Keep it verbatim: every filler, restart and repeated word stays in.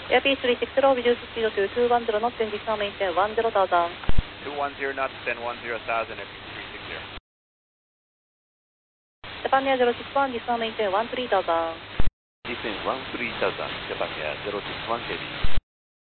Airbus three six zero, reduce speed to two one zero knots, engine now maintain one zero thousand. two one zero knots, ten one zero thousand at three six zero. Japan Air zero six one, this now maintain one three thousand. Descend one three thousand, Japan Air zero six one heavy.